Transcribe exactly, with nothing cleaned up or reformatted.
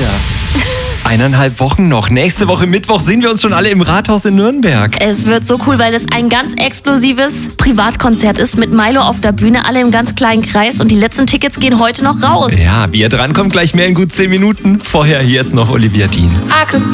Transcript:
wieder. Eineinhalb Wochen noch. Nächste Woche Mittwoch sehen wir uns schon alle im Rathaus in Nürnberg. Es wird so cool, weil es ein ganz exklusives Privatkonzert ist mit Milo auf der Bühne, alle im ganz kleinen Kreis und die letzten Tickets gehen heute noch raus. Ja, wie ihr drankommt, gleich mehr in gut zehn Minuten. Vorher hier jetzt noch Olivia Dean.